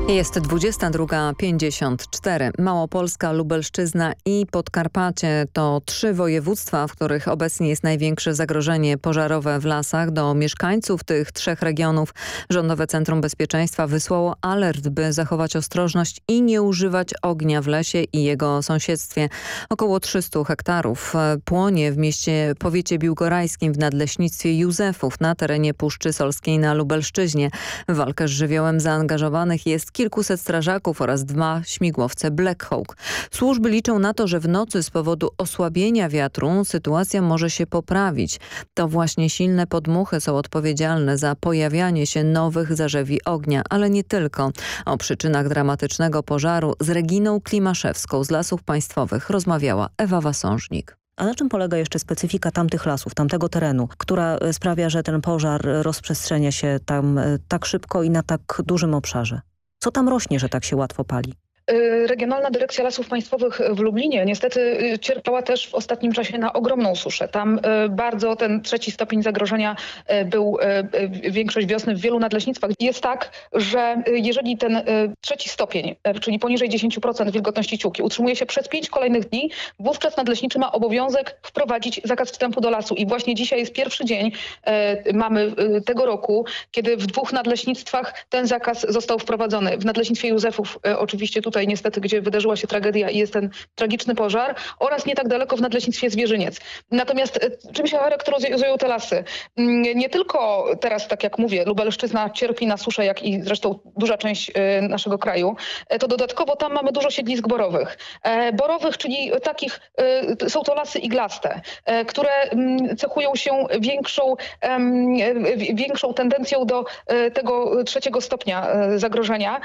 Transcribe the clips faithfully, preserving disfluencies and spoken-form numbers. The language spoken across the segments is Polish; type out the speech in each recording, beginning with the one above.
Jest dwudziesta druga pięćdziesiąt cztery. Małopolska, Lubelszczyzna i Podkarpacie to trzy województwa, w których obecnie jest największe zagrożenie pożarowe w lasach. Do mieszkańców tych trzech regionów Rządowe Centrum Bezpieczeństwa wysłało alert, by zachować ostrożność i nie używać ognia w lesie i jego sąsiedztwie. Około trzysta hektarów płonie w mieście powiecie biłgorajskim w nadleśnictwie Józefów na terenie Puszczy Solskiej na Lubelszczyźnie. W walkę z żywiołem zaangażowanych jest kilkuset strażaków oraz dwa śmigłowce Black Hawk. Służby liczą na to, że w nocy z powodu osłabienia wiatru sytuacja może się poprawić. To właśnie silne podmuchy są odpowiedzialne za pojawianie się nowych zarzewi ognia, ale nie tylko. O przyczynach dramatycznego pożaru z Reginą Klimaszewską z Lasów Państwowych rozmawiała Ewa Wasążnik. A na czym polega jeszcze specyfika tamtych lasów, tamtego terenu, która sprawia, że ten pożar rozprzestrzenia się tam tak szybko i na tak dużym obszarze? Co tam rośnie, że tak się łatwo pali? Regionalna Dyrekcja Lasów Państwowych w Lublinie niestety cierpiała też w ostatnim czasie na ogromną suszę. Tam bardzo ten trzeci stopień zagrożenia był większość wiosny w wielu nadleśnictwach. Jest tak, że jeżeli ten trzeci stopień, czyli poniżej dziesięć procent wilgotności ściółki utrzymuje się przez pięć kolejnych dni, wówczas nadleśniczy ma obowiązek wprowadzić zakaz wstępu do lasu. I właśnie dzisiaj jest pierwszy dzień, mamy tego roku, kiedy w dwóch nadleśnictwach ten zakaz został wprowadzony. W nadleśnictwie Józefów oczywiście tutaj niestety, gdzie wydarzyła się tragedia i jest ten tragiczny pożar, oraz nie tak daleko w nadleśnictwie Zwierzyniec. Natomiast czym się charakteryzują te lasy? Nie tylko teraz, tak jak mówię, Lubelszczyzna cierpi na suszę, jak i zresztą duża część naszego kraju, to dodatkowo tam mamy dużo siedlisk borowych. Borowych, czyli takich, są to lasy iglaste, które cechują się większą, większą tendencją do tego trzeciego stopnia zagrożenia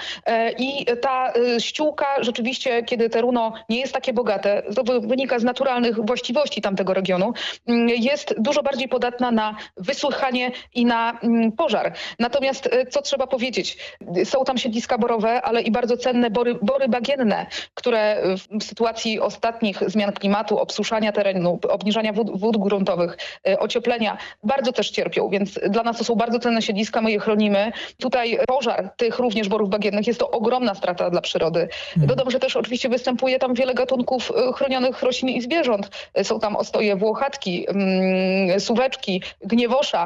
i ta ściółka rzeczywiście, kiedy te runo nie jest takie bogate, to wynika z naturalnych właściwości tamtego regionu, jest dużo bardziej podatna na wysychanie i na pożar. Natomiast co trzeba powiedzieć? Są tam siedliska borowe, ale i bardzo cenne bory, bory bagienne, które w sytuacji ostatnich zmian klimatu, obsuszania terenu, obniżania wód, wód gruntowych, ocieplenia bardzo też cierpią, więc dla nas to są bardzo cenne siedliska, my je chronimy. Tutaj pożar tych również borów bagiennych jest to ogromna strata dla przyrody. Dodam, że też oczywiście występuje tam wiele gatunków chronionych roślin i zwierząt. Są tam ostoje włochatki, suweczki, gniewosza.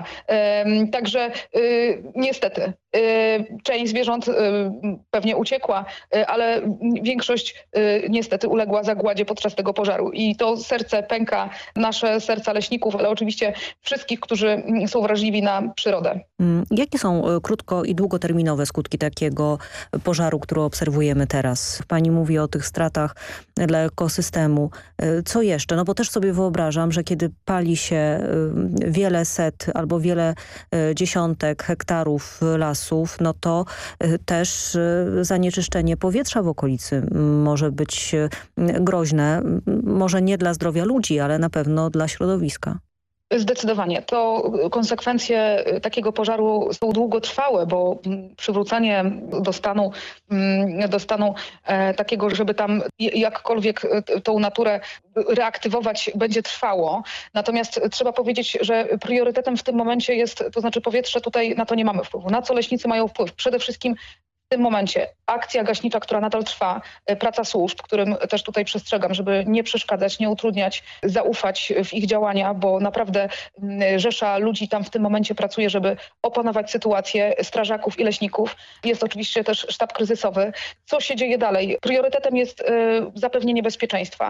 Także niestety część zwierząt pewnie uciekła, ale większość niestety uległa zagładzie podczas tego pożaru. I to serce pęka, nasze serca leśników, ale oczywiście wszystkich, którzy są wrażliwi na przyrodę. Jakie są krótko- i długoterminowe skutki takiego pożaru, który obserwujemy teraz? Pani mówi o tych stratach dla ekosystemu. Co jeszcze? No bo też sobie wyobrażam, że kiedy pali się wiele set albo wiele dziesiątek hektarów lasów, no to też zanieczyszczenie powietrza w okolicy może być groźne. Może nie dla zdrowia ludzi, ale na pewno dla środowiska. Zdecydowanie. To konsekwencje takiego pożaru są długotrwałe, bo przywrócenie do stanu, do stanu takiego, żeby tam jakkolwiek tą naturę reaktywować, będzie trwało. Natomiast trzeba powiedzieć, że priorytetem w tym momencie jest, to znaczy powietrze, tutaj na to nie mamy wpływu. Na co leśnicy mają wpływ? Przede wszystkim w tym momencie akcja gaśnicza, która nadal trwa, praca służb, którym też tutaj przestrzegam, żeby nie przeszkadzać, nie utrudniać, zaufać w ich działania, bo naprawdę rzesza ludzi tam w tym momencie pracuje, żeby opanować sytuację strażaków i leśników. Jest oczywiście też sztab kryzysowy. Co się dzieje dalej? Priorytetem jest zapewnienie bezpieczeństwa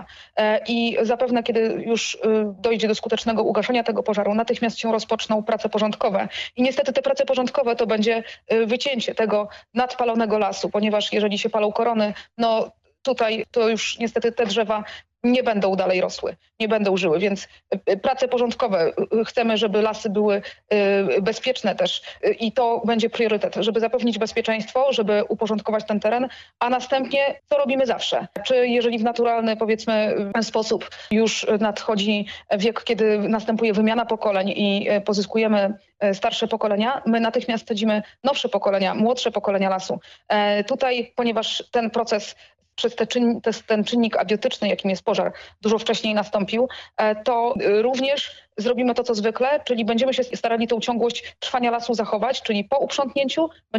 i zapewne, kiedy już dojdzie do skutecznego ugaszenia tego pożaru, natychmiast się rozpoczną prace porządkowe. I niestety te prace porządkowe to będzie wycięcie tego nadpalonego lasu, ponieważ jeżeli się palą korony, no tutaj to już niestety te drzewa nie będą dalej rosły, nie będą żyły, więc prace porządkowe, chcemy, żeby lasy były bezpieczne też i to będzie priorytet, żeby zapewnić bezpieczeństwo, żeby uporządkować ten teren, a następnie co robimy zawsze? Czy jeżeli w naturalny, powiedzmy, sposób już nadchodzi wiek, kiedy następuje wymiana pokoleń i pozyskujemy starsze pokolenia, my natychmiast sadzimy nowsze pokolenia, młodsze pokolenia lasu. Tutaj, ponieważ ten proces przez te czyn, ten czynnik abiotyczny, jakim jest pożar, dużo wcześniej nastąpił, to również zrobimy to, co zwykle, czyli będziemy się starali tą ciągłość trwania lasu zachować, czyli po uprzątnięciu